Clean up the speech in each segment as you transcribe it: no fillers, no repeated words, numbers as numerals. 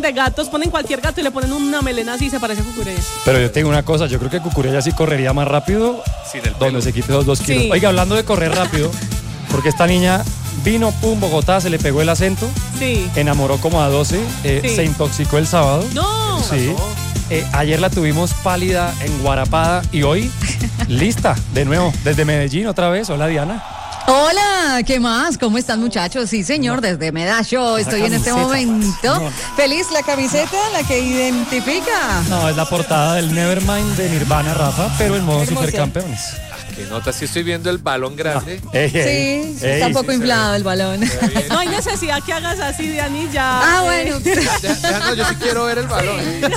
de gatos, ponen cualquier gato y le ponen una melena así y se parece a Cucurella. Pero yo tengo una cosa, yo creo que Cucurella sí correría más rápido donde se quite los 2 kilos. Sí. Oiga, hablando de correr rápido, porque esta niña vino, Bogotá, se le pegó el acento, Sí. enamoró como a 12, Sí. se intoxicó el sábado. No. Sí. Ayer la tuvimos pálida, enguarapada y hoy lista de nuevo desde Medellín otra vez. Hola, Diana. Hola, ¿qué más? ¿Cómo están, muchachos? Sí, señor, desde Medallo estoy en este camiseta. momento. No. Feliz la camiseta, la que identifica. No, es la portada del Nevermind de Nirvana, Rafa, pero en modo Hermosa. supercampeones. ¿Qué nota? Sí estoy viendo el balón grande. Sí, está un poco inflado el balón. No hay necesidad que hagas así, Diani, ya. Ah, bueno. No, yo sí quiero ver el balón.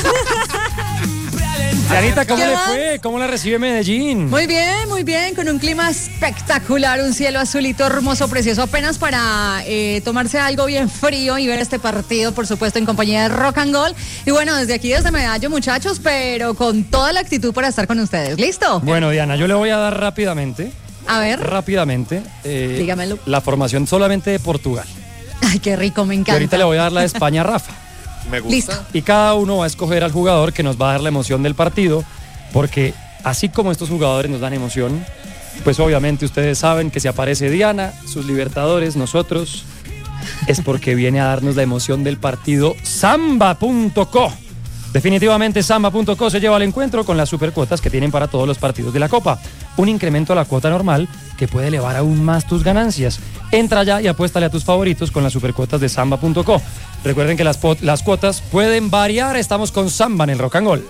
Dianita, ¿cómo ¿Qué le más? fue? ¿Cómo la recibe Medellín? Muy bien, con un clima espectacular, un cielo azulito hermoso, precioso, apenas para tomarse algo bien frío y ver este partido, por supuesto, en compañía de Rock and Gold. Y bueno, desde aquí, desde Medallo, muchachos, pero con toda la actitud para estar con ustedes. ¿Listo? Bueno, Diana, yo le voy a dar rápidamente, A ver, Dígamelo. la formación solamente de Portugal. ay, qué rico, me Y encanta. ahorita le voy a dar la de España a Rafa. Me gusta. Listo. Y cada uno va a escoger al jugador que nos va a dar la emoción del partido, porque así como estos jugadores nos dan emoción, pues obviamente ustedes saben que si aparece Diana, sus Libertadores, nosotros, es porque viene a darnos la emoción del partido Samba.co. Definitivamente Samba.co se lleva al encuentro con las supercuotas que tienen para todos los partidos de la Copa. Un incremento a la cuota normal que puede elevar aún más tus ganancias. Entra ya y apuéstale a tus favoritos con las supercuotas de Samba.co. Recuerden que las cuotas pueden variar. Estamos con Samba en el Rock and Roll.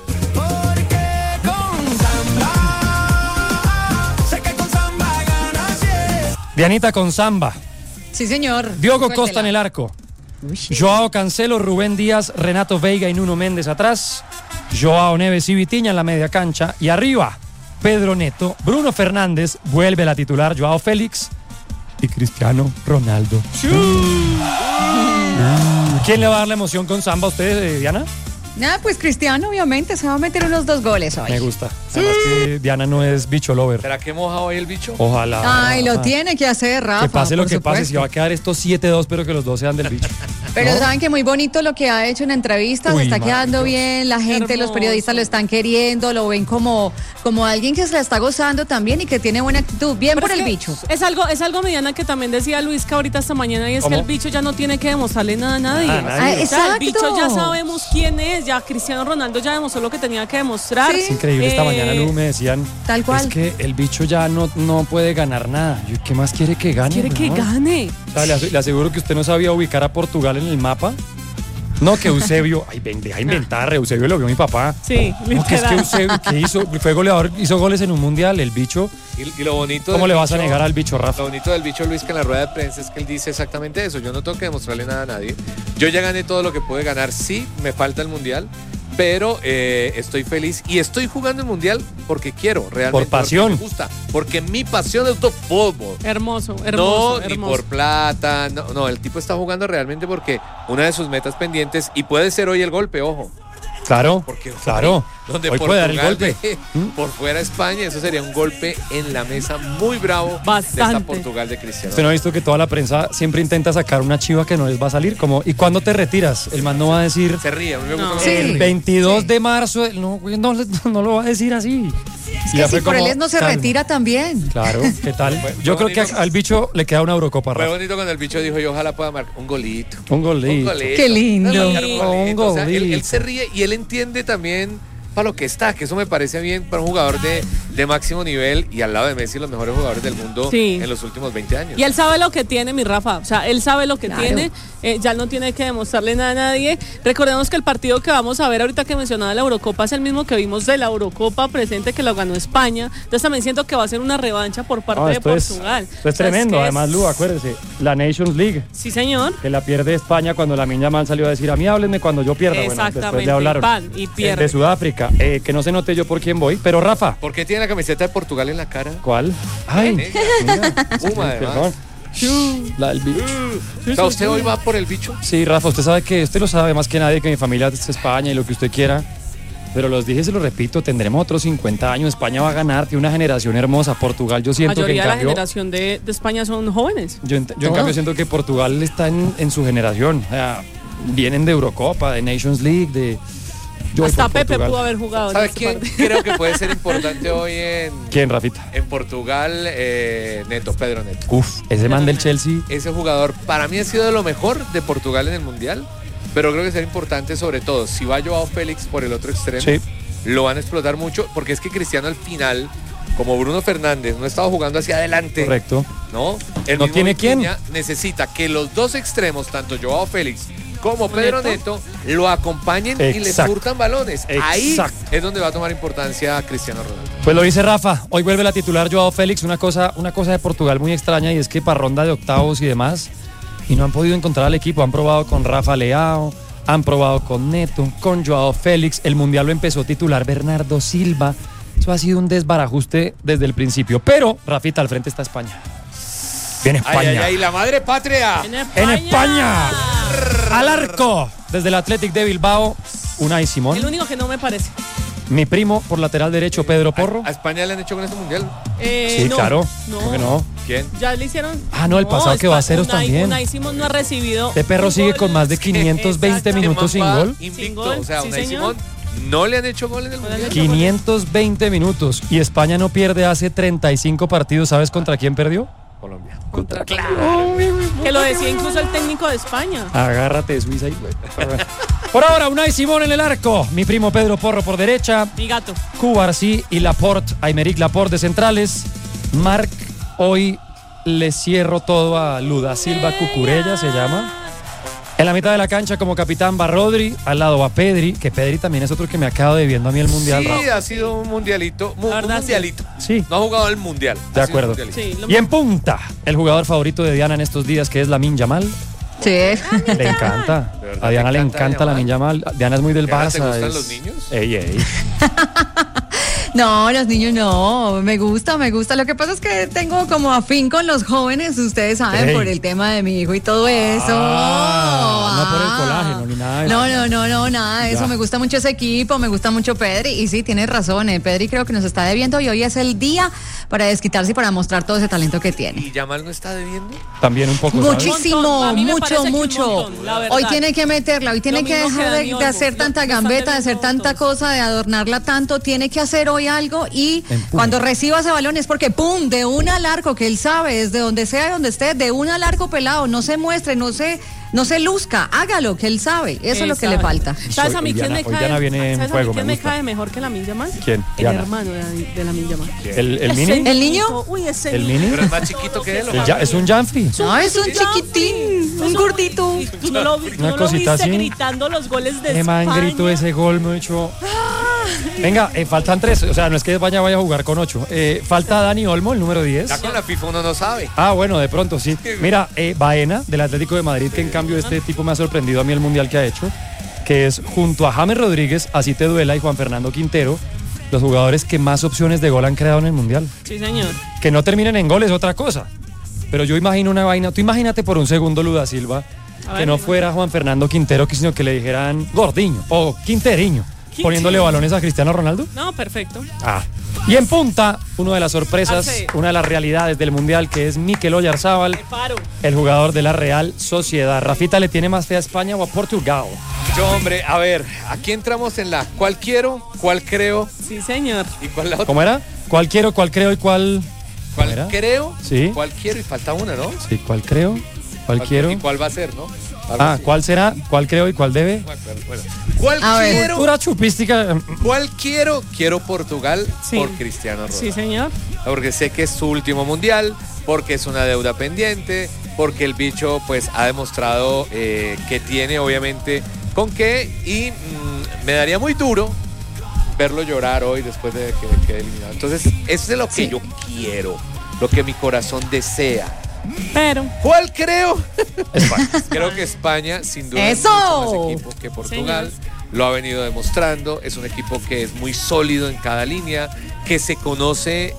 Dianita con Samba. Sí, señor. Diogo Suéltela. Costa en el arco. Joao Cancelo, Rubén Díaz, Renato Veiga y Nuno Méndez atrás. Joao Neves y Vitinha en la media cancha. Y arriba, Pedro Neto, Bruno Fernández, vuelve la titular Joao Félix y Cristiano Ronaldo. ¿Quién le va a dar la emoción con Samba a usted, Diana? Ah, pues Cristiano, obviamente, se va a meter unos 2 goles hoy. Me gusta. Además que Diana no es bicho lover. ¿Será que moja hoy el bicho? Ojalá. Ay, lo tiene que hacer, Rafa. Que pase lo por que pase, supuesto. si va a quedar estos 7-2, pero que los dos sean del bicho. Pero ¿No? saben que muy bonito lo que ha hecho en entrevistas, Uy, está quedando maravilloso. bien, la gente, los Hermoso. periodistas lo están queriendo, lo ven como alguien que se la está gozando también y que tiene buena actitud, bien Pero por el es que bicho. Es algo, Mediana, que también decía Luis que ahorita esta mañana, y es ¿Cómo? que el bicho ya no tiene que demostrarle nada a nadie. Ah, nadie. Ah, O sea, el exacto. bicho ya sabemos quién es, ya Cristiano Ronaldo ya demostró lo que tenía que demostrar. Sí. Es increíble, esta mañana Lu me decían, Tal cual. es que el bicho ya no puede ganar nada. Yo, ¿qué más quiere que gane? Quiere que weón? gane. O sea, le aseguro que usted no sabía ubicar a Portugal en el mapa. No, que Eusebio, ay, deja inventar, Eusebio lo vio mi papá. Sí, No, que es que literal. Eusebio, que fue goleador, hizo goles en un mundial, el bicho. Y lo bonito ¿Cómo del le vas a bicho- negar al bicho, Rafa? Lo bonito del bicho, Luis, que en la rueda de prensa es que él dice exactamente eso. Yo no tengo que demostrarle nada a nadie. Yo ya gané todo lo que pude ganar. Sí, me falta el mundial, pero estoy feliz y estoy jugando el mundial porque quiero, realmente. Por pasión. Porque me gusta. Porque mi pasión es el fútbol. Hermoso, No, hermoso, ni hermoso. por plata. No, el tipo está jugando realmente porque una de sus metas pendientes, y puede ser hoy el golpe, ojo. Claro, Porque hoy, claro. donde Hoy puede dar el Portugal golpe. deje por fuera España, eso sería un golpe en la mesa muy bravo de esta Bastante. Portugal de Cristiano. ¿Usted no ha visto que toda la prensa siempre intenta sacar una chiva que no les va a salir? Como, ¿y cuándo te retiras? El man no va a decir Se ríe, a mí me gusta No. cuando Sí. se el ríe. 22 de marzo. No, güey, no lo va a decir así. Es Y ya que si fue por como, él no se calma. retira también. Claro, ¿qué tal? Fue Yo creo que bonito. al bicho le queda una Eurocopa, Fue Rafa. bonito cuando el bicho dijo, yo ojalá pueda marcar un golito. Un golito. Qué lindo. Marcar Un O sea, él golito. se ríe y él entiende también para lo que está, que eso me parece bien para un jugador de máximo nivel y al lado de Messi, los mejores jugadores del mundo Sí. en los últimos 20 años. Y él sabe lo que tiene, mi Rafa. O sea, él sabe lo que Claro. tiene. Ya él no tiene que demostrarle nada a nadie. Recordemos que el partido que vamos a ver ahorita que mencionaba la Eurocopa es el mismo que vimos de la Eurocopa presente que lo ganó España. Entonces también siento que va a ser una revancha por parte No, de esto es Portugal. tremendo. O sea, es que Además, Lu, acuérdese, la Nations League, Sí, señor. que la pierde España cuando Lamine Yamal salió a decir, a mí háblenme cuando yo pierda. Bueno, después Exactamente, le hablaron. pan, y pierde. De Sudáfrica, que no se note yo por quién voy. Pero Rafa, ¿Por qué tiene la camiseta de Portugal en la cara? ¿cuál? Ay, Negra. mira, Puma, además. perdón. La del bicho. O sea, ¿usted hoy va por el bicho? Sí, Rafa, usted sabe que, usted lo sabe más que nadie, que mi familia es de España y lo que usted quiera. Pero los dije, se lo repito, tendremos otros 50 años. España va a ganar, tiene una generación hermosa. Portugal, yo La siento que mayoría en de la cambio, generación de España son jóvenes. yo en cambio siento que Portugal está en su generación. O sea, vienen de Eurocopa, de Nations League, de... Hasta Pepe pudo haber jugado. ¿Sabes quién creo que puede ser importante hoy en... ¿Quién, Rafita? En Portugal, Pedro Neto. Uf, ese man del Chelsea. Ese jugador para mí ha sido de lo mejor de Portugal en el Mundial, pero creo que será importante sobre todo, si va Joao Félix por el otro extremo, Sí. lo van a explotar mucho, porque es que Cristiano al final, como Bruno Fernández no ha estado jugando hacia adelante, Correcto. ¿no? El No mismo tiene quién. Vitinha necesita que los dos extremos, tanto Joao Félix como Pedro Neto, lo acompañen y le Exacto. surtan balones. Ahí Exacto. es donde va a tomar importancia Cristiano Ronaldo. Pues lo dice Rafa, hoy vuelve la titular Joao Félix, una cosa de Portugal muy extraña, y es que para ronda de octavos y demás, y no han podido encontrar al equipo, han probado con Rafa Leao, han probado con Neto, con Joao Félix, el Mundial lo empezó titular Bernardo Silva, eso ha sido un desbarajuste desde el principio, pero Rafita, al frente está España. Viene España. Ay, ay, ay, la madre patria. En España, al arco, desde el Athletic de Bilbao, Unai Simón. El único que no me parece. Mi primo por lateral derecho, Pedro Porro. ¿A España le han hecho con este mundial? Sí, No, claro. no. ¿Cómo que no? ¿Quién? Ya le hicieron. Ah, no, el pasado que va a haceros también. Unai Simón no ha recibido. Este perro un sigue gol. con más de 520 Exacto. minutos sin Man va gol. Invicto, Sin gol, o sea, sí, Unai señor. Simón no le han hecho gol en el No le han mundial. hecho- 520 minutos. Y España no pierde hace 35 partidos. ¿Sabes contra quién perdió? Colombia. Contra que lo decía incluso el técnico de España. Agárrate, Suiza. Por ahora, Unai Simón en el arco. Mi primo Pedro Porro por derecha. Mi gato. Cubarsí y Laporte, Aymeric Laporte de centrales. Marc, hoy le cierro todo a Luda Silva Cucurella, se llama. En la mitad de la cancha como capitán va Rodri, al lado va Pedri, que Pedri también es otro que me acaba debiendo a mí el Mundial. Sí, Rafa. ha sido un mundialito. La verdad, Un mundialito. Sí. No ha jugado el mundial. De ha sido un acuerdo. mundialito. Sí, lo Y en punta, el jugador favorito de Diana en estos días, que es Lamine Yamal. Sí. Le encanta. ¿De verdad A Diana te le encanta encanta Lamine Yamal. Diana es muy del ¿Diana Barça. te gustan es- los niños? Ey, ey. No, los niños no, me gusta. Lo que pasa es que tengo como afín con los jóvenes, ustedes saben, Ey. por el tema de mi hijo y todo eso. No por el colágeno ni nada de eso. No, nada de eso. Ya. Me gusta mucho ese equipo, me gusta mucho Pedri. Y sí, tienes razón, Pedri creo que nos está debiendo y hoy es el día para desquitarse y para mostrar todo ese talento que tiene. ¿Y Yamal no está debiendo? También un poco, ¿sabes? Muchísimo, Montón. A mí me parece que un mucho. montón, la verdad. Hoy tiene que meterla, hoy tiene Lo que mismo que dejar Dani de Olmo. hacer tanta Lo- están gambeta, de del hacer mismo tanta montón. cosa, de adornarla tanto. Tiene que hacer hoy algo y Empuje. cuando reciba ese balón es porque ¡pum! De una al arco, que él sabe, desde donde sea, donde esté, de una al arco pelado, no se muestre, no se luzca, hágalo, que él sabe. Eso es lo que le falta. ¿Sabes a mí Hoy quién me Diana- hoy Diana viene en ¿sabes a fuego, mí quién me me gusta. cae mejor que Lamine Yamal? ¿Quién? El Diana. hermano de Lamine Yamal. ¿El Ese mini? ¿El niño? Uy, ese ¿El niño. mini? Pero es más chiquito que él. ¿o más? Es un Janfri. No, es un chiquitín, un gordito. Y tú no lo, tú Una no lo cosita viste así. gritando los goles de Qué man España. gritó ese gol, mucho. Venga, faltan 3. O sea, no es que España vaya a jugar con 8. Falta Dani Olmo, el número 10. Ya con la FIFA uno no sabe. Ah, bueno, de pronto sí. Mira, Baena, del Atlético de Madrid, que en cambio este tipo me ha sorprendido a mí el mundial que ha hecho, que es junto a James Rodríguez, Así Te Duela y Juan Fernando Quintero, los jugadores que más opciones de gol han creado en el mundial. Sí, señor. Que no terminen en gol es otra cosa. Pero yo imagino una vaina. Tú imagínate por un segundo, Luda Silva, A que ver, no dime. fuera Juan Fernando Quintero, sino que le dijeran Gordiño o Quinteriño, poniéndole balones a Cristiano Ronaldo. No, perfecto. Ah. Y en punta, una de las sorpresas, Arce. una de las realidades del mundial, que es Mikel Oyarzábal, Me paro. el jugador de la Real Sociedad. Rafita, ¿le tiene más fe a España o a Portugal? Yo, hombre, a ver, aquí entramos en la cuál quiero, cuál creo Sí, señor. y cuál la otra. ¿Cómo era? ¿Cuál quiero, cuál creo y cuál? ¿Cuál era? creo? Sí. ¿Cuál quiero? Y falta una, ¿no? Sí, ¿cuál creo? ¿Cuál quiero? ¿Y cuál va a ser, no? Algo Ah, así. ¿cuál será? ¿Cuál creo y cuál debe? No me acuerdo. Bueno, ¿cuál A ver. quiero? Pura chupística. ¿Cuál quiero? Quiero Portugal Sí. por Cristiano Ronaldo. Sí, señor. Porque sé que es su último mundial, porque es una deuda pendiente, porque el bicho pues ha demostrado que tiene obviamente con qué y me daría muy duro verlo llorar hoy después de que quede eliminado. Entonces, eso es lo que Sí. yo quiero, lo que mi corazón desea. Pero, ¿Cuál creo? España. Creo que España, sin duda, es ¡Eso! mucho más equipo que Portugal. Lo ha venido demostrando. Es un equipo que es muy sólido en cada línea, que se conoce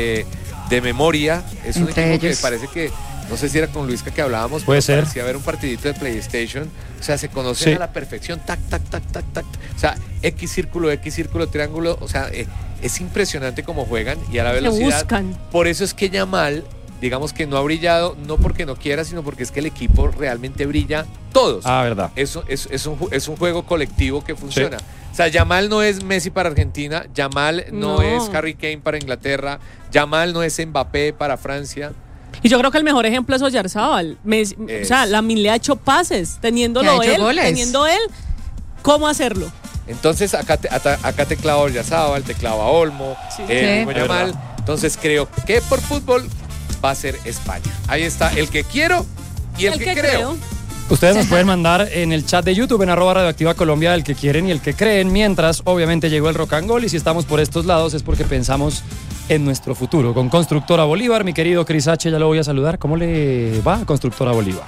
de memoria. Es un Entre equipo ellos. que parece que, no sé si era con Luisca que hablábamos, Puede pero ser. parecía ver un partidito de PlayStation. O sea, se conocen Sí. a la perfección. Tac, tac, tac, tac, tac. O sea, X círculo, triángulo. O sea, es impresionante cómo juegan y a la se velocidad. buscan. Por eso es que Yamal digamos que no ha brillado, no porque no quiera, sino porque es que el equipo realmente brilla todos. Verdad. Eso es un juego colectivo que funciona. Sí. O sea, Yamal no es Messi para Argentina, Yamal no es Harry Kane para Inglaterra, Yamal no es Mbappé para Francia. Y yo creo que el mejor ejemplo es Oyarzábal. O sea, Lamine le ha hecho pases, teniendo él, ¿cómo hacerlo? Entonces, acá te clava Oyarzábal, te clava Olmo, Yamal. Entonces, creo que por fútbol va a ser España. Ahí está el que quiero y el que creo. Ustedes nos pueden mandar en el chat de YouTube en @Radioactiva Colombia el que quieren y el que creen, mientras obviamente llegó el Rock and Goal, y si estamos por estos lados es porque pensamos en nuestro futuro. Con Constructora Bolívar, mi querido Cris H, ya lo voy a saludar. ¿Cómo le va a Constructora Bolívar?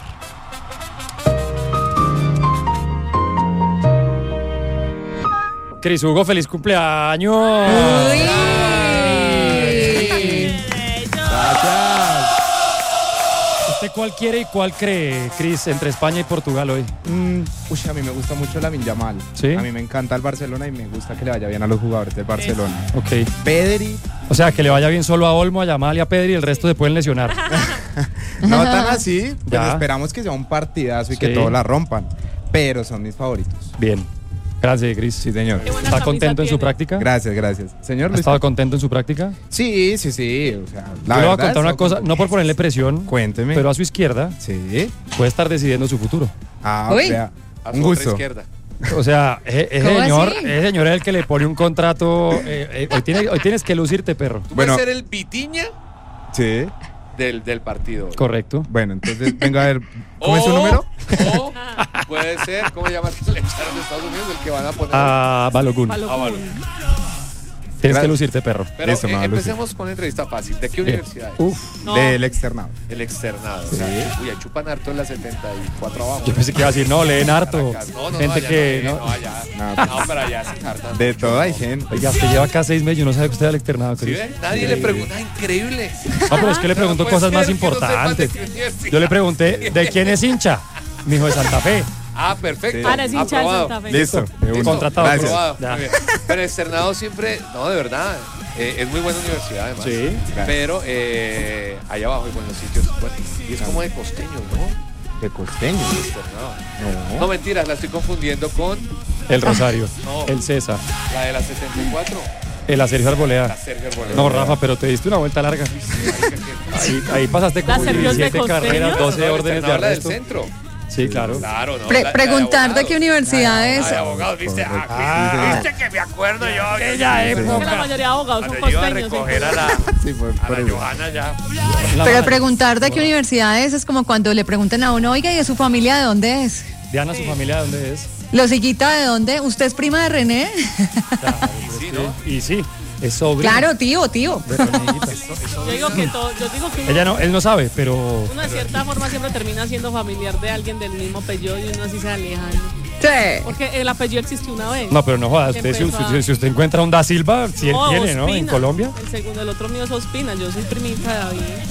Cris Hugo, feliz cumpleaños. Uy. ¿Usted cuál quiere y cuál cree, Cris, entre España y Portugal hoy? A mí me gusta mucho Lamine Yamal. ¿Sí? A mí me encanta el Barcelona y me gusta que le vaya bien a los jugadores del Barcelona. Ok. Pedri. O sea, que le vaya bien solo a Olmo, a Yamal y a Pedri, y el resto se pueden lesionar. No tan así, pues esperamos que sea un partidazo y que todos la rompan. Pero son mis favoritos. Bien. Gracias, Cris. Sí, señor. ¿Está contento en su práctica? Gracias. Señor, ¿Ha estado contento en su práctica? Sí. O sea, yo le voy a contar una cosa, no por ponerle presión. Cuénteme. Pero a su izquierda puede estar decidiendo su futuro. Vea, un gusto. Izquierda. O sea, ese señor es el que le pone un contrato. Hoy tienes que lucirte, perro. ¿Tú puedes ser el Vitinha? Sí. Del partido. Correcto. Bueno, entonces venga a ver, ¿cómo es su número? O puede ser, ¿cómo llamas? Le echaron de Estados Unidos, el que van a poner. Balogun. Tienes que lucirte, perro. Pero empecemos con una entrevista fácil. ¿De qué universidad es? Del externado. El externado. Sí. Uy, ahí chupan harto en la 74 abajo. Yo pensé que iba a decir, leen harto. Gente que. No, pero allá se hartan. De todo hay gente. Oiga, usted lleva acá 6 meses, yo no sabía que usted era el externado. ¿Sí ve? Nadie le pregunta, increíble. No, pero es que le preguntó cosas más importantes. Yo le pregunté, ¿de quién es hincha? Mi hijo de Santa Fe. Perfecto. Ahora es hincha de Santa Fe. Listo. Contratado. Gracias. Pero externado siempre, no, de verdad, es muy buena universidad además. Sí. Pero allá abajo hay buenos sitios. Bueno, y es como de costeño, ¿no? ¿De costeño? Externado. No, mentiras, la estoy confundiendo con el Rosario, el César. La de la 74. La Sergio Arboleda. No, Rafa, pero te diste una vuelta larga. Ahí pasaste como 17 carreras, 12 órdenes de arresto. Del centro. Sí, claro. Preguntar de qué universidades. De abogados, viste que me acuerdo yo. Aquella época. La mayoría de abogados son costeños. A recoger a la Johanna ya. Pero preguntar de qué universidades es como cuando le preguntan a uno, oiga, ¿y de su familia de dónde es? Diana, ¿su familia de dónde es? Losillita, ¿de dónde? ¿Usted es prima de René? Claro, sí, ¿no? Y sí. Es sobrino. Claro, tío. Yo digo que él no sabe, pero uno de cierta forma siempre termina siendo familiar de alguien del mismo apellido y uno así se aleja. Sí. Porque el apellido existió una vez. No, pero no joda, si usted encuentra un Da Silva, si él tiene, Ospina, ¿no? En Colombia. El otro mío es Ospina, yo soy primita de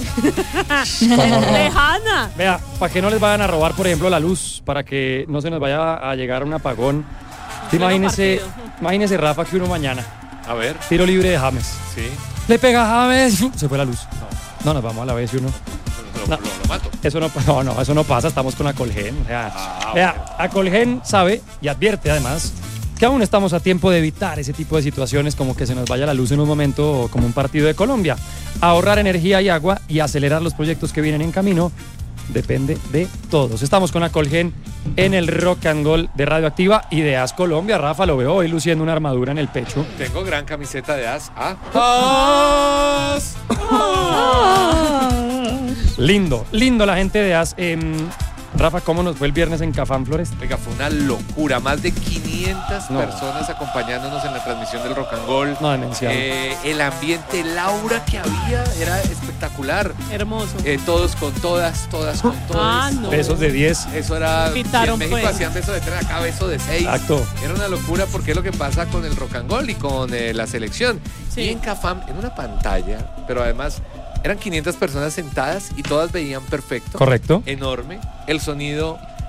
David. Lejana. Vea, para que no les vayan a robar, por ejemplo, la luz, para que no se nos vaya a llegar un apagón. Imagínese, Rafa, que uno mañana. A ver. Tiro libre de James. Sí. Le pega a James. Se fue la luz. No, nos vamos a la vez y uno. Lo mato. Eso no pasa. Estamos con Acolgen. Acolgen sabe y advierte además que aún estamos a tiempo de evitar ese tipo de situaciones como que se nos vaya la luz en un momento como un partido de Colombia. Ahorrar energía y agua y acelerar los proyectos que vienen en camino depende de todos. Estamos con Acolgen en el Rock and Goal de Radioactiva y de AS Colombia. Rafa, lo veo hoy luciendo una armadura en el pecho. Tengo gran camiseta de AS. Lindo la gente de AS. Rafa, ¿cómo nos fue el viernes en Cafán Flores? Oiga, fue una locura. Más de 500 personas acompañando en la transmisión del Rock and Roll. No, demencial. El ambiente, el aura que había era espectacular. Hermoso. Todos con todas con todos. No. Besos de 10. Eso era. Pitaron, en México hacían beso de 3, acá beso de 6. Exacto. Era una locura porque es lo que pasa con el Rock and Roll y con la selección. Sí. Y en Cafam, en una pantalla, pero además eran 500 personas sentadas y todas veían perfecto. Correcto. Enorme. El sonido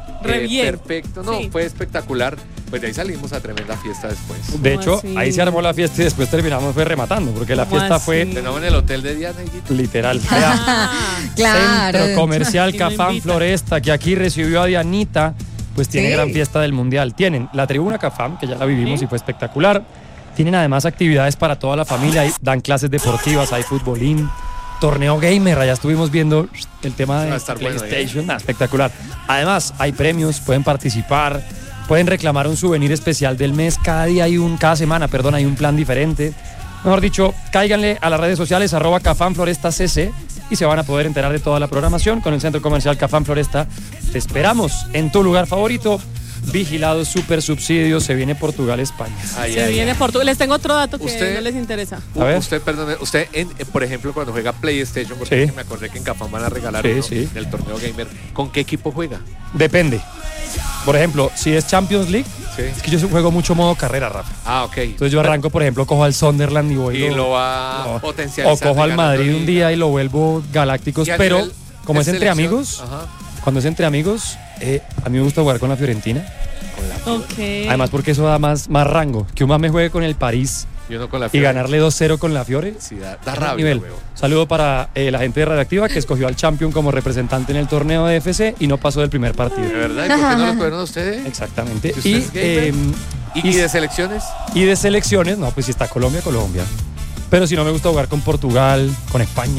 Re bien. Perfecto, no, Sí. fue espectacular. Pues de ahí salimos a tremenda fiesta después. De hecho, así? ahí se armó la fiesta y después terminamos fue rematando, porque la ¿Cómo fiesta así? fue Tenemos en el hotel de Diana, Higuita. literal. Ah, Claro. Centro Comercial Y lo Cafán invitan. Floresta, que aquí recibió a Dianita, pues tiene Sí. gran fiesta del Mundial. Tienen la tribuna Cafán, que ya la vivimos Sí. y fue espectacular. Tienen además actividades para toda la familia, dan clases deportivas, hay futbolín, torneo gamer, allá estuvimos viendo el tema Va a de estar bueno, PlayStation, espectacular. Además, hay premios, pueden participar, pueden reclamar un souvenir especial del mes, cada semana, hay un plan diferente. Mejor dicho, cáiganle a las redes sociales @CafánFlorestaCC y se van a poder enterar de toda la programación con el Centro Comercial Cafán Floresta. Te esperamos en tu lugar favorito. Vigilados, super subsidios, se viene Portugal, España. Se viene Portugal. Les tengo otro dato que Usted- no les interesa. A ver. Usted, perdone, usted, por ejemplo, cuando juega PlayStation, porque Sí. es que me acordé que en Cafán van a regalar Sí, uno sí. del torneo gamer, ¿con qué equipo juega? Depende. Por ejemplo, si es Champions League, Sí. es que yo juego mucho modo carrera, Rafa. Ah, ok. Entonces yo arranco, por ejemplo, cojo al Sunderland y voy. Y lo va no. potencializando. O cojo y al ganando Madrid un liga. día y lo vuelvo Galácticos. Y a Pero nivel como de es entre selección, amigos, ajá, cuando es entre amigos, a mí me gusta jugar con la Fiorentina. con la Ok. Además porque eso da más rango. Que un más me juegue con el París y uno con la y Fiore. ganarle 2-0 con la Fiore. Sí, da Gran rabia, nivel. huevo. Saludo para la gente de Radioactiva que escogió al Champion como representante en el torneo de FC y no pasó del primer partido. ¿De verdad? ¿Y por qué no lo cogieron a ustedes? Exactamente. ¿Y usted Y, es gamer? ¿Y de selecciones? y de selecciones, no, pues si está Colombia, Colombia. Pero si no me gusta jugar con Portugal, con España.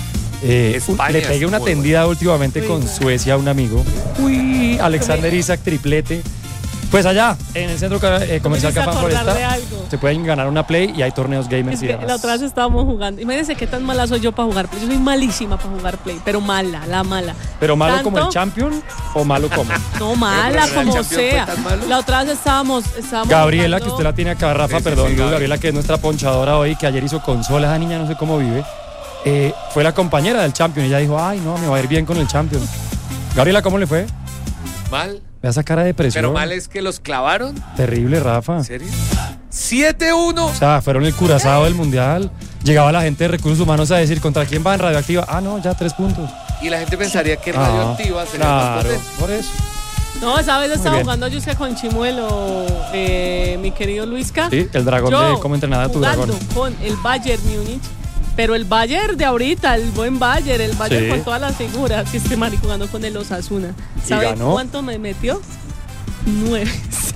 España Le pegué es una muy tendida últimamente Uy, con bueno. Suecia a un amigo. Uy, Alexander Isak triplete. Pues allá, en el centro comercial hiciste Cafán acordar de Floresta, algo. se pueden ganar una Play y hay torneos gamers Es y que demás. la otra vez estábamos jugando. Imagínense qué tan mala soy yo para jugar Play. Yo soy malísima para jugar Play, pero mala, la mala. ¿Pero malo ¿Tanto? como el Champion o malo como? No, mala Pero como el Champions fue sea. tan malo. La otra vez estábamos Gabriela, que jugando- usted la tiene acá, Rafa, Sí, sí, perdón, sí, Gaby. Gabriela, que es nuestra ponchadora hoy, que ayer hizo consola, esa niña no sé cómo vive, fue la compañera del Champion y ella dijo, ay, no, me va a ir bien con el Champion. Gabriela, ¿cómo le fue? Mal. Ve esa cara de depresión. Pero mal es que los clavaron. Terrible, Rafa. ¿En serio? 7-1. O sea, fueron el curazao del Mundial. Llegaba la gente de Recursos Humanos a decir, ¿contra quién va en Radioactiva? Ah, no, ya 3 puntos. Y la gente pensaría que radioactiva sería más Claro, potente. por eso. No, esa vez estaba bien. jugando yo sé con Chimuelo, mi querido Luisca. Sí, el dragón Yo de cómo entrenar a tu jugando dragón. con el Bayern Múnich. Pero el Bayern de ahorita, el buen Bayern, el Bayern Sí. con todas las figuras. Y este marico jugando con el Osasuna. ¿Y ¿Sabe ganó? cuánto me metió? 9.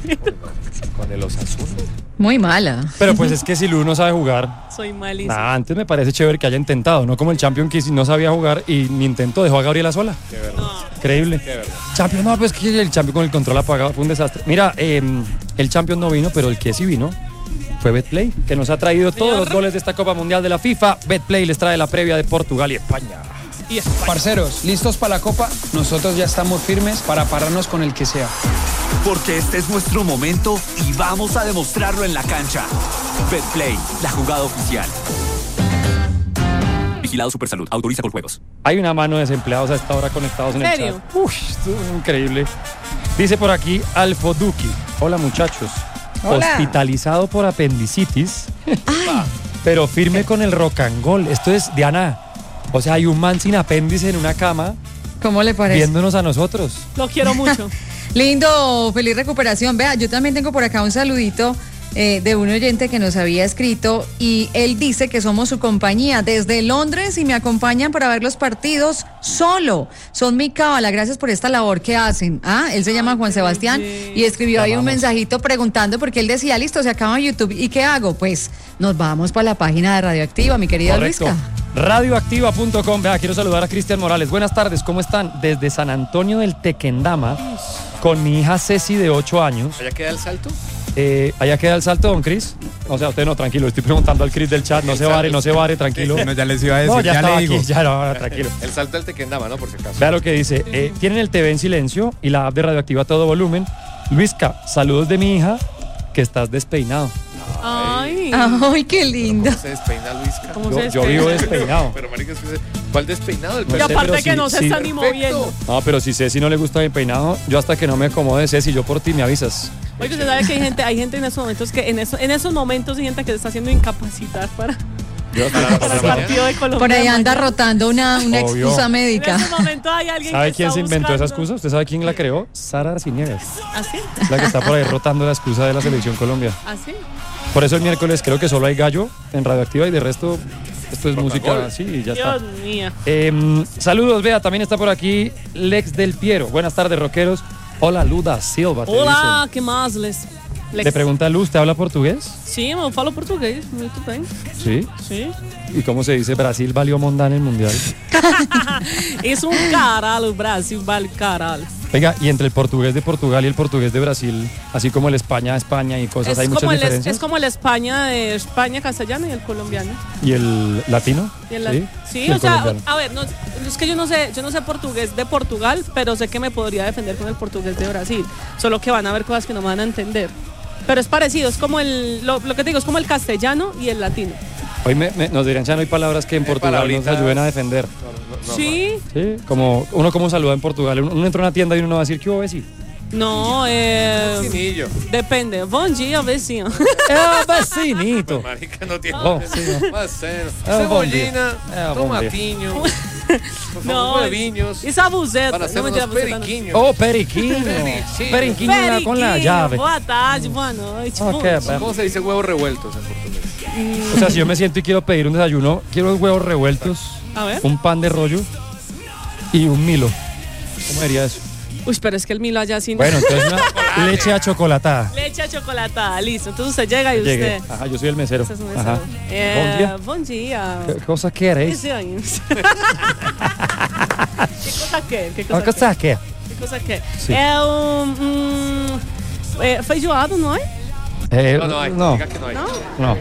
Con el Osasuna. Muy mala. Pero pues es que si Lu no sabe jugar, Soy malísimo. nada, antes me parece chévere que haya intentado, no como el Champion que no sabía jugar y ni intentó, dejó a Gabriela sola. De verdad. Increíble. De verdad. Champion, no, pues que el Champion con el control apagado fue un desastre. Mira, el Champion no vino, pero el que sí vino fue Betplay, que nos ha traído todos los goles de esta Copa Mundial de la FIFA. Betplay les trae la previa de Portugal y España. Y España. Parceros, ¿listos para la Copa? Nosotros ya estamos firmes para pararnos con el que sea. Porque este es nuestro momento y vamos a demostrarlo en la cancha. Betplay, la jugada oficial. Vigilado Supersalud, autoriza con juegos. Hay una mano de desempleados a esta hora conectados en el ¿Serio? chat. Uy, esto es increíble. Dice por aquí Alfoduki. Hola muchachos. Hola. Hospitalizado por apendicitis, pero firme con el rock and roll. Esto es, Diana, o sea, hay un man sin apéndice en una cama ¿Cómo le parece? viéndonos a nosotros. Lo quiero mucho. Lindo, feliz recuperación. Vea, yo también tengo por acá un saludito de un oyente que nos había escrito y él dice que somos su compañía desde Londres y me acompañan para ver los partidos solo. Son mi cábala, gracias por esta labor que hacen. Él se llama Juan Sebastián y escribió ahí un mensajito preguntando porque él decía, listo, se acaba YouTube, ¿y qué hago? Pues nos vamos para la página de Radioactiva, mi querida Correcto. Luisca. Radioactiva.com. Vea, quiero saludar a Cristian Morales. Buenas tardes, ¿cómo están? Desde San Antonio del Tequendama, con mi hija Ceci de 8 años. ¿Allá queda el salto? Allá queda el salto, don Cris. O sea, usted no, tranquilo, estoy preguntando al Cris del chat. No se vare, tranquilo. Bueno, ya les iba a decir, No, ya ya estaba le digo. aquí, ya no, tranquilo. El salto del Tequendama, ¿no? Por si acaso. Vea lo que dice. Tienen el TV en silencio y la app de Radioactiva a todo volumen. Luisca, saludos de mi hija, que estás despeinado. Ay. Ay, qué lindo. ¿Cómo se despeina Luisca? ¿Cómo Yo, se yo despeina? vivo despeinado. Pero marica, ¿cuál despeinado? El No Y sé, pelo? aparte pero que sí, no se sí. está ni moviendo. No, pero si Ceci no le gusta mi peinado, yo hasta que no me acomode Ceci, yo por ti me avisas. Oye, usted sabe que hay gente en esos momentos que en esos momentos hay gente que se está haciendo incapacitar para Para el partido de Colombia. Por ahí anda rotando una Obvio. excusa En médica. ese momento hay alguien ¿Sabe que quién está se inventó esa buscando. excusa? ¿Usted sabe quién la creó? Sara Arciniegas. ¿Así? La que está por ahí rotando la excusa de la selección Colombia. ¿Así? Por eso el miércoles creo que solo hay gallo en Radioactiva y de resto esto es música así y ya está. Dios mío. Saludos, vea, también está por aquí Lex Del Piero. Buenas tardes, rockeros. Hola, Luda Silva. te Olá, que mais, Les? dicen. Le pregunta Luz, ¿te habla portugués? Sim, eu falo português, muito bem. Sí. Sim. ¿Y cómo se dice? Brasil valió mondá en el mundial. Isso caralho, Brasil vale caralho. Venga, y entre el portugués de Portugal y el portugués de Brasil, así como el España y cosas, hay muchas diferencias. Es como el España de España castellano y el colombiano. ¿Y el latino? Y el sí, sí, y el o sea, colombiano. a ver, no, es que yo no sé portugués de Portugal, pero sé que me podría defender con el portugués de Brasil. Solo que van a haber cosas que no me van a entender. Pero es parecido, es como lo que te digo, es como el castellano y el latino. Hoy nos dirán, ya no hay palabras que en Portugal nos palabritas. ayuden a defender. Sí, Sí, como uno como saluda en Portugal. Uno entra a una tienda y uno no va a decir, ¿qué hubo, vecino? no, Vecinillo. depende. Bom dia, vecino. Vecinito. Marica no tiene. Oh, sí, no. Marcelo. Bom dia. Cebollina, Bom dia. tomatinho, por No, favor, hueviños. Esa buceta. Para hacer No, mentira, unos buceta no. periquiños. Oh, periquinho. Periquinho. Periquinho con la llave. Boa tarde, boa noite. Ok, Bom. ¿Cómo se dice huevos revueltos en portugués? O sea, si yo me siento y quiero pedir un desayuno, quiero huevos revueltos, A ver. un pan de rollo y un Milo. ¿Cómo diría eso? Uy, pero es que el Milo allá sin Bueno, entonces una leche achocolatada. leche chocolatada, listo. Entonces usted llega y Llegué. usted. Ajá, yo soy el mesero. Ese es un Ajá. mesero. Bom dia. Bom dia. ¿Qué cosa queréis? Ese ahí. ¿Qué cosa qué? ¿Qué ¿Qué cosa qué? cosa qué? ¿Qué cosa qué? Sí. Feijoado, não é? No hay. No, Diga que no hay. Não? no.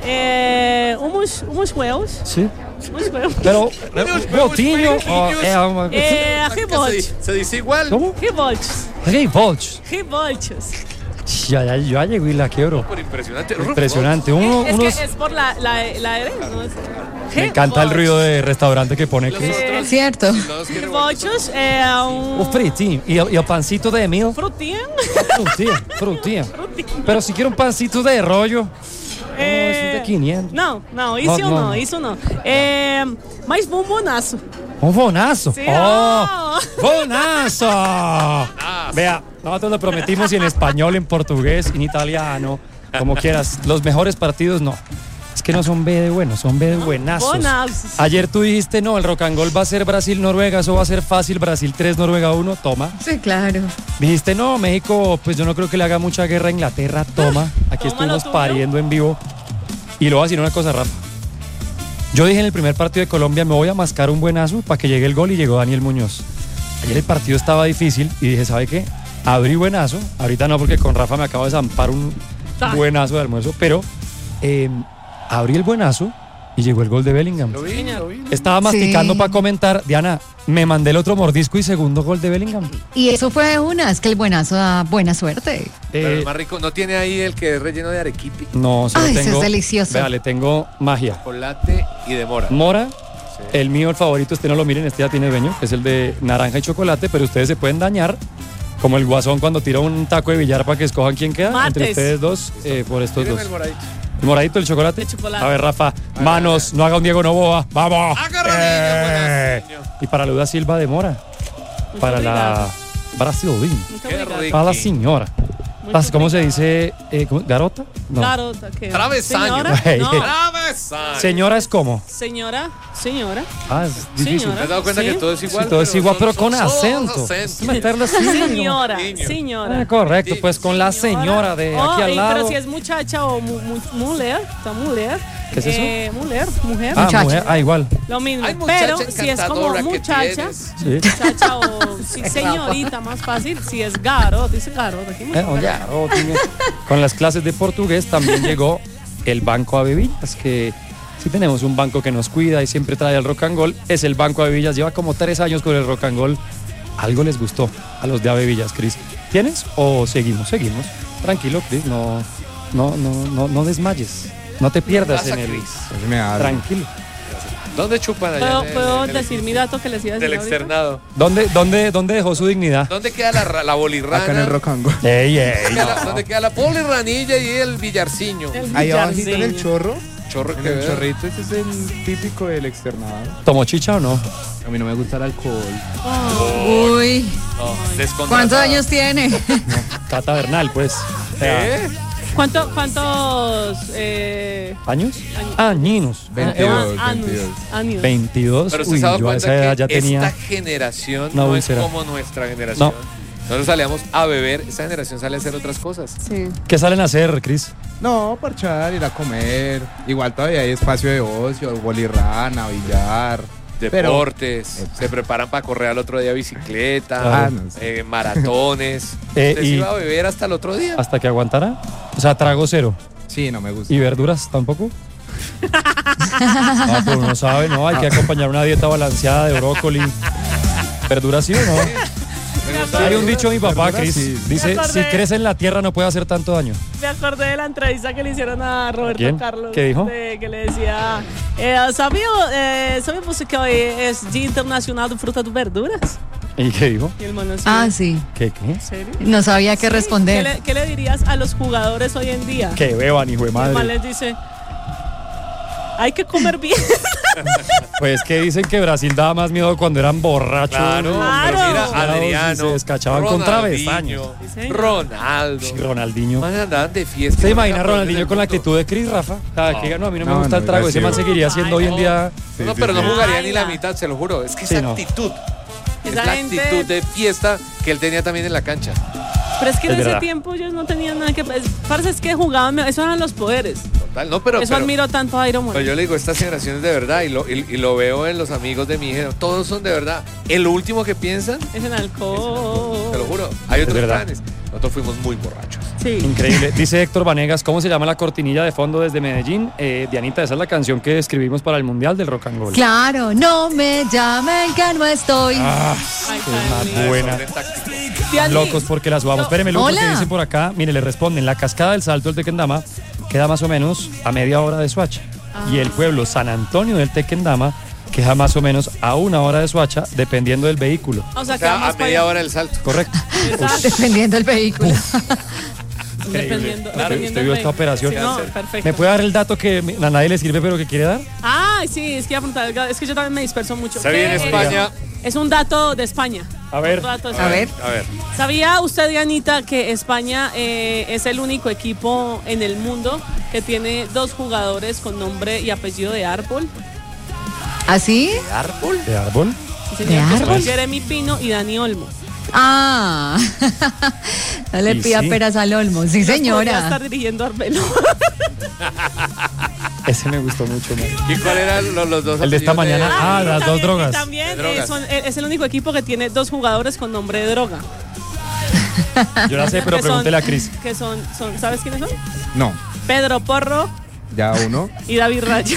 Umus huevos. Sí. Umus huevos. Pero, botinho, periquinhos. uma... Ribote. Se dice igual. ¿Cómo? Ribotes. Rivolts. Ribotes. Ya llego y la quiebro. Por impresionante. Impresionante. Es unos... que es por la R, ¿no? Me encanta el ruido de restaurante que pone Los Chris. otros, Cierto. los que revueltos. Ribotes O fritinho. Y el pancito de mil. Frutinha. Frutinha. Pero si quiero un pancito de rollo. É... Isso de 500. Não, isso Não, não, não. isso não. Mas bombonaço. Un bonazo. Sí, ¡Oh! no. ¡Bonazo! Vea, nosotros lo prometimos y en español, en portugués, en italiano, como quieras. Los mejores partidos no. Es que no son B de buenos, son B de buenazos. Bonazos. Ayer tú dijiste, no, el rock and roll va a ser Brasil-Noruega, eso va a ser fácil, Brasil 3, Noruega 1, toma. Sí, claro. Dijiste, no, México, pues yo no creo que le haga mucha guerra a Inglaterra, toma. Aquí Toma lo estuvimos tuyo. pariendo en vivo. Y luego voy a decir una cosa, Rafa. Yo dije en el primer partido de Colombia, me voy a mascar un buenazo para que llegue el gol y llegó Daniel Muñoz. Ayer el partido estaba difícil y dije, ¿sabe qué? Abrí buenazo. Ahorita no, porque con Rafa me acabo de zampar un buenazo de almuerzo, pero abrí el buenazo y llegó el gol de Bellingham. Lo vi. Estaba masticando Sí. para comentar, Diana, me mandé el otro mordisco y segundo gol de Bellingham. Y eso fue es que el buenazo da buena suerte. Pero Eh, el más rico, ¿no tiene ahí el que es relleno de arequipe, no, solo Ay, ese tengo. es delicioso. Vea, le tengo magia. chocolate y de mora? Mora, Sí. el mío, el favorito, no lo miren, este ya tiene dueño, es el de naranja y chocolate, pero ustedes se pueden dañar, como el guasón cuando tira un taco de billar para que escojan quién queda, Mates. entre ustedes dos, por estos Tírenme dos. el moradito. ¿El moradito, el chocolate? El chocolate. A ver, Rafa, manos, no haga un Diego Novoa, ¡vamos! ¡Agarradillo, buenas! Y para Luda Silva de Mora, para la Brasilín, Muito Qué obrigada. rico. para la señora. Muito ¿Cómo se obrigada. dice? ¿Garota? No. Garota, que Travesaño. Señora, Hey, no. hey. ¡Travesaño! Señora es como. Señora. Ah, es difícil. Señora. ¿Te has dado cuenta Sí. que todo es igual? Sí, todo es igual, pero con son todos acento. acentos. Meterlo así. Señora, Niño. señora. Correcto, pues con la señora de aquí al lado. Pero si es muchacha o mujer, está mujer. ¿Qué es eso? Mujer. Muchacha. Mujer, igual. Lo mismo. Ay, muchacha Pero si es como encantadora que muchacha, tienes. Sí. muchacha o si señorita, más fácil. Si es garota, dice garota. Aquí Ya, con las clases de portugués también llegó el Banco Avevillas, que sí tenemos un banco que nos cuida y siempre trae el rock and roll. Es el Banco Avevillas, lleva como 3 años con el rock and roll. Algo les gustó a los de Avevillas, Cris. ¿Tienes o seguimos? Seguimos. Tranquilo, Cris, no desmayes. No te pierdas Pasa, en el... Cris. Pues me da- Tranquilo. ¿Dónde chupan allá? ¿Puedo en el- decir mi dato que les iba a decir Del ahorita? externado. ¿Dónde dejó su dignidad? ¿Dónde queda la bolirrana? Acá en el rock and roll. Ey, ¿Dónde queda la bolirranilla y el villarciño? El Ahí abajito en el villarciño. chorro. chorro que El veo. chorrito, ese es el típico del externado. ¿Tomó chicha o no? A mí no me gusta el alcohol. Uy, No, descontratado. ¿cuántos años tiene? Cata Bernal, pues. O sea, ¿Eh? ¿Cuántos ¿Años? Añinos. 22, años? 22. Años. 22. Pero Uy, usted se ha dado yo a cuenta esa edad que ya tenía... esta generación una no es úlcera. como nuestra generación. No. Nosotros salíamos a beber, esta generación sale a hacer otras cosas. Sí. ¿Qué salen a hacer, Cris? No, parchar, ir a comer. Igual todavía hay espacio de ocio, bolirrana, billar. Deportes, se preparan para correr al otro día bicicleta, Claro. no sé. maratones. Usted se y- iba a beber hasta el otro día. ¿Hasta que aguantara? O sea, trago cero. Sí, no me gusta. ¿Y verduras tampoco? Ah, pues uno sabe, ¿no? Hay que acompañar una dieta balanceada de brócoli. ¿Verduras sí o no? Hay un dicho de mi papá, Verduras, Cris. sí. Dice, Me acordé. si crece en la tierra no puede hacer tanto daño. Me acordé de la entrevista que le hicieron a Roberto ¿Quién? Carlos. ¿Qué dijo? Que le decía, ¿sabía você que hoy es Día Internacional de Frutas y Verduras? ¿Y qué dijo? Y el mono así, Ah, sí. ¿Qué? ¿en serio? No sabía qué responder. ¿Qué le dirías a los jugadores hoy en día? Que beban, hijo de El man madre. les dice, hay que comer bien. Pues que dicen que Brasil daba más miedo cuando eran borrachos. Claro, Claro. pero mira, Claro, Adriano, se descachaban con Ronaldinho, travesaños. Sí, señor. Ronaldo. Sí, Ronaldinho. Man, andaban de fiesta. ¿Se imagina a Eran Ronaldinho campeones con la del mundo. actitud de Cris, Rafa? Cada que diga, no, a mí no me No, gusta no, el trago. Ese man gracias. seguiría siendo hoy en día... Sí, No, sí, pero sí. no jugaría ni la Baila. mitad, se lo juro. Es que Sí, esa no. actitud. Es Esa la gente- actitud de fiesta que él tenía también en la cancha. Pero es que en Es ese verdad. tiempo ellos no tenían nada que... Parece es que jugaban, eso eran los poderes. Total, no, pero, Eso pero, admiro tanto a Iron Man. pero yo le digo, estas generaciones de verdad, y lo veo en los amigos de mi género, todos son de verdad. En lo último que piensan, Es en alcohol. te lo juro, hay otros verdad. planes. Nosotros fuimos muy borrachos. Sí. Increíble. Dice Héctor Vanegas, ¿cómo se llama la cortinilla de fondo desde Medellín? Dianita, esa es la canción que escribimos para el Mundial del Rock and Roll. Claro, no me llamen que no estoy. Ah, Ay, qué Cani. buena. Desorden táctico. Diani, Locos porque la subamos. Espéreme, Lu, porque Hola. dicen por acá, mire, le responden, la cascada del Salto del Tequendama queda más o menos a media hora de Soacha. Y el pueblo San Antonio del Tequendama queda más o menos a 1 hora de Soacha, dependiendo del vehículo. O sea, O que sea, vamos a media hora el salto. ¿Correcto? Exacto. Dependiendo del vehículo. Dependiendo, Claro, dependiendo usted vio del esta operación. Sí, no, perfecto. ¿Me puede dar el dato que a nadie le sirve pero que quiere dar? Ah, sí, es que iba a preguntar, es que yo también me disperso mucho. Se viene ¿Qué? España. Es un dato de España. A ver. Un dato de A ver. España. A ver. ¿Sabía usted, Dianita, que España es el único equipo en el mundo que tiene 2 jugadores con nombre y apellido de árbol? ¿Así? ¿Árbol? ¿De árbol? Sí, ¿De señor, que son árbol? Jeremy Pino y Dani Olmo. Ah, no le Y pida sí. peras al olmo. Sí, Podría señora. estar dirigiendo Arbelo. Ese me gustó mucho. man. ¿Y cuáles eran los dos? El de esta apellidos mañana. Ah, las dos drogas. También De drogas. es el único equipo que tiene 2 jugadores con nombre de droga. Yo la sé, pero Que son- pregúntele a Cris. Que son, ¿sabes quiénes son? No, Pedro Porro ya uno. y David Raya.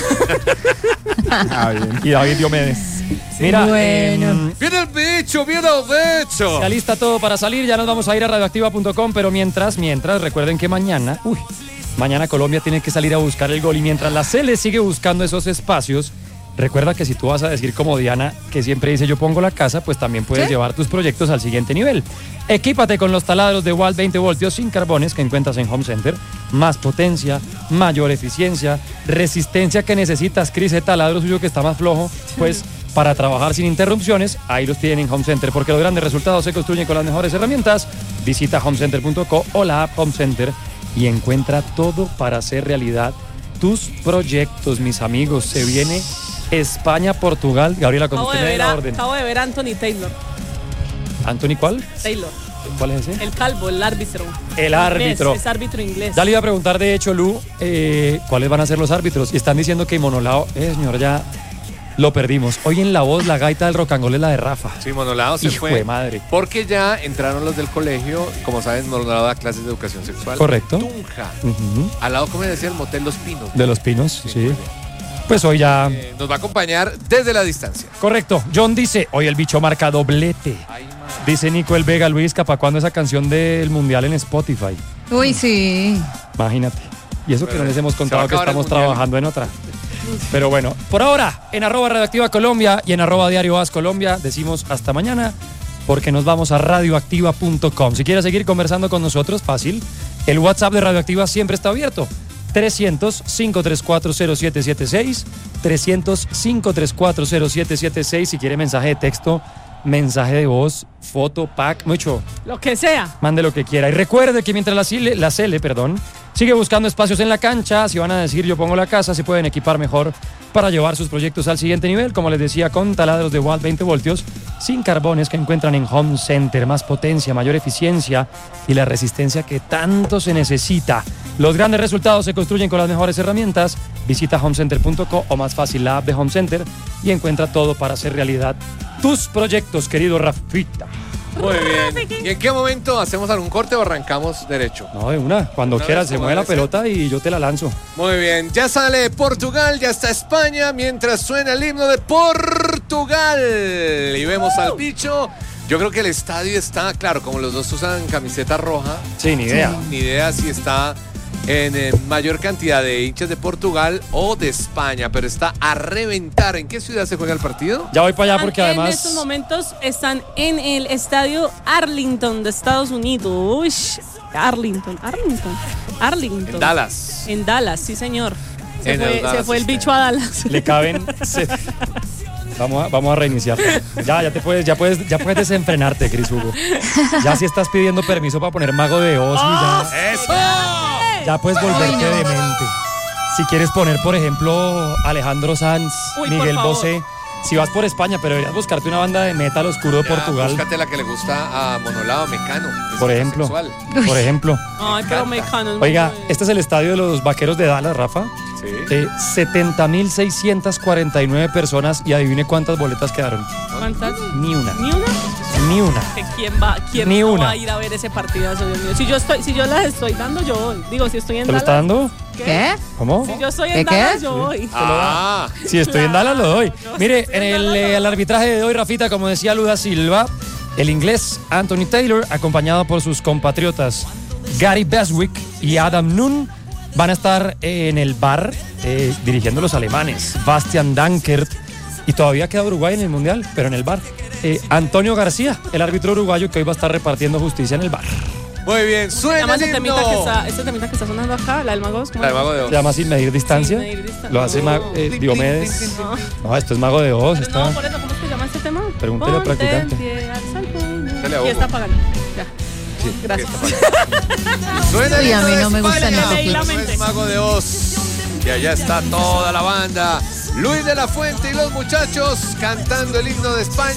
Ah, bien. Y David Diomedes. Mira, Bueno. ¡Viene el bicho! ¡Viene el bicho! se alista todo para salir, ya nos vamos a ir a radioactiva.com, pero mientras, recuerden que mañana Colombia tiene que salir a buscar el gol y mientras la Sele sigue buscando esos espacios, recuerda que si tú vas a decir como Diana, que siempre dice yo pongo la casa, pues también puedes llevar tus proyectos al siguiente nivel. Equípate con los taladros de Walt 20 voltios sin carbones que encuentras en Home Center. Más potencia, mayor eficiencia, resistencia que necesitas. Cris, el taladro suyo que está más flojo, pues para trabajar sin interrupciones, ahí los tienen en Home Center, porque los grandes resultados se construyen con las mejores herramientas. Visita homecenter.co o la app Home Center y encuentra todo para hacer realidad tus proyectos, mis amigos. Se viene España, Portugal. Gabriela, cuando usted me dé la orden. Acabo de ver a Anthony Taylor. ¿Anthony cuál? Taylor. ¿Cuál es ese? El calvo, el árbitro. El árbitro. Inglés, es árbitro inglés. Ya le iba a preguntar, de hecho, Lu, ¿cuáles van a ser los árbitros? Y están diciendo que Monolao, señor, ya lo perdimos. Hoy en La Voz, la gaita del rock and roll es la de Rafa. Sí, Monolado se Hijo fue. de madre. Porque ya entraron los del colegio. Como saben, Monolado da clases de educación sexual. Correcto. Tunja. Ujú. Al lado, como decía, el Motel Los Pinos. De los Pinos, sí. muy bien. Pues hoy ya... Nos va a acompañar desde la distancia. Correcto. John dice, hoy el bicho marca doblete. Ay, madre. Dice Nico El Vega, Luis, ¿para cuándo esa canción del Mundial en Spotify? Uy, sí. Imagínate. Y eso que no les hemos Se va contado a que acabar el estamos Mundial. trabajando en otra. Pero bueno, por ahora, en @radioactiva Colombia y en @diario As Colombia, decimos hasta mañana, porque nos vamos a radioactiva.com. Si quieres seguir conversando con nosotros, fácil. El WhatsApp de Radioactiva siempre está abierto. 300-534-0776, 300-534-0776. Si quiere mensaje de texto, mensaje de voz, foto, pack, mucho. Lo que sea. Mande lo que quiera. Y recuerde que mientras la Cele, sigue buscando espacios en la cancha, si van a decir yo pongo la casa, se pueden equipar mejor para llevar sus proyectos al siguiente nivel, como les decía, con taladros de Watt 20 voltios, sin carbones, que encuentran en Home Center. Más potencia, mayor eficiencia y la resistencia que tanto se necesita. Los grandes resultados se construyen con las mejores herramientas. Visita homecenter.co o más fácil la app de Home Center y encuentra todo para hacer realidad tus proyectos, querido Rafita. Muy bien. ¿Y en qué momento hacemos algún corte o arrancamos derecho? No, de una. Cuando quieras, se mueve la pelota y yo te la lanzo. Muy bien. Ya sale Portugal, ya está España, mientras suena el himno de Portugal. Y vemos al bicho. Yo creo que el estadio está, claro, como los dos usan camiseta roja. Sí, ni idea. Ni idea si está en mayor cantidad de hinchas de Portugal o de España, pero está a reventar. ¿En qué ciudad se juega el partido? Ya voy para allá porque además... En estos momentos están en el estadio Arlington de Estados Unidos. Uy, Arlington. En Dallas. En Dallas, sí señor. Se fue el está. bicho a Dallas. Le caben... Vamos a reiniciar. Ya puedes desenfrenarte, Cris Hugo. Ya si estás pidiendo permiso para poner Mago de Oz y ya... ¡Eso! Ya puedes volverte demente. Si quieres poner, por ejemplo, Alejandro Sanz, Uy, Miguel por favor. Bosé. Si vas por España, pero deberías buscarte una banda de metal oscuro de Portugal. Búscate la que le gusta a Monolao Mecano. Por ejemplo. Sexual. Ay, pero Mecano. Oiga, este es el estadio de los Vaqueros de Dallas, Rafa. Sí. 70.649 personas y adivine cuántas boletas quedaron. ¿Cuántas? Ni una. ¿Ni una? Ni una. ¿Quién Ni no una. va a ir a ver ese partidazo, Dios mío? Si yo las estoy dando, yo voy. Digo, si estoy en ¿Te lo Dallas. está dando? ¿Qué? ¿Cómo? Si yo estoy en ¿Qué, qué? Dallas, yo voy. Ah, Si estoy en Dallas, lo doy. Mire, en el arbitraje de hoy, Rafita, como decía Luda Silva, el inglés Anthony Taylor, acompañado por sus compatriotas Gary Beswick y Adam Nunn, van a estar en el bar dirigiendo los alemanes, Bastian Dankert, y todavía queda Uruguay en el Mundial, pero en el bar. Antonio García, el árbitro uruguayo que hoy va a estar repartiendo justicia en el bar. muy bien. Suena Además, el este himno. temita que está sonando acá, la del Mago. ¿Cómo La de es? Mago de Oz. Se llama Sin Medir Distancia. Sin Medir Distancia. Lo hace Diomedes. No, esto es Mago de Oz. Pero Está... no, por eso, ¿cómo se llama este tema? Pregúntele al Ponte practicante. en pie, alza el puño. Dale a Y Hugo. está apagando. Ya. Gracias. Suena el Uy, a himno mí de no me gustan España. esos Leí la No mente. es Mago de Oz. Y allá está toda la banda. Luis de la Fuente y los muchachos cantando el himno de España.